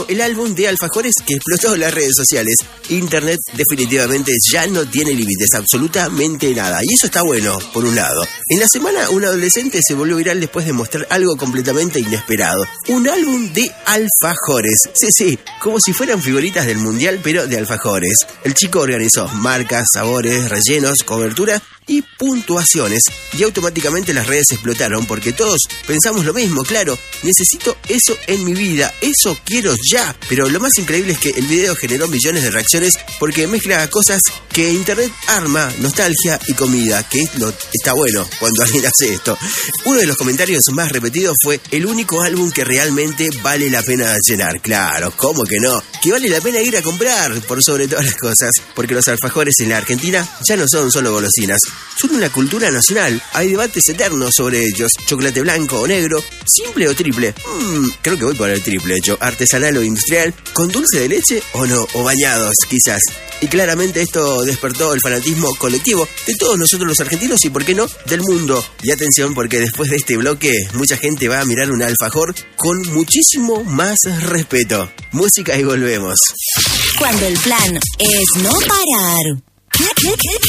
El álbum de alfajores que explotó las redes sociales. Internet definitivamente ya no tiene límites, absolutamente nada. Y eso está bueno, por un lado. En la semana, un adolescente se volvió viral después de mostrar algo completamente inesperado. Un álbum de alfajores. Sí, como si fueran figuritas del mundial, pero de alfajores. El chico organizó marcas, sabores, rellenos, cobertura y puntuaciones. Y automáticamente las redes explotaron porque todos pensamos lo mismo, claro. Necesito eso en mi vida, eso quiero ya. Pero lo más increíble es que el video generó millones de reacciones porque mezcla cosas que internet arma, nostalgia y comida, que está bueno cuando alguien hace esto. Uno de los comentarios más repetidos fue: el único álbum que realmente vale la pena llenar. Claro, ¿cómo que no? Que vale la pena ir a comprar por sobre todas las cosas, porque los alfajores en la Argentina ya no son solo golosinas, son una cultura nacional. Hay debates eternos sobre ellos: chocolate blanco o negro, simple o triple. Creo que voy por el triple, yo. Artesanal o industrial, con dulce de leche o no, o bañados, quizás. Y claramente esto despertó el fanatismo colectivo de todos nosotros los argentinos y, ¿por qué no?, del mundo. Y atención, porque después de este bloque, mucha gente va a mirar un alfajor con muchísimo más respeto. Música y volvemos. Cuando el plan es no parar.